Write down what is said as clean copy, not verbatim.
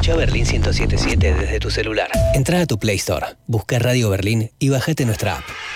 Escucha Berlín 107.7 desde tu celular. Entrá a tu Play Store, busca Radio Berlín y bajate nuestra app.